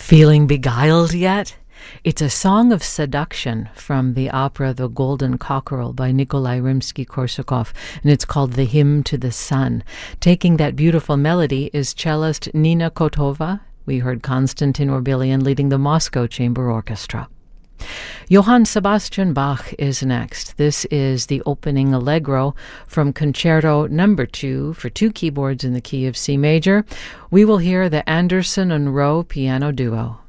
Feeling beguiled yet? It's a song of seduction from the opera The Golden Cockerel by Nikolai Rimsky-Korsakov, and it's called The Hymn to the Sun. Taking that beautiful melody is cellist Nina Kotova. We heard Konstantin Orbilian leading the Moscow Chamber Orchestra. Johann Sebastian Bach is next. This is the opening allegro from Concerto No. 2 for two keyboards in the key of C major. We will hear the Anderson and Rowe piano duo.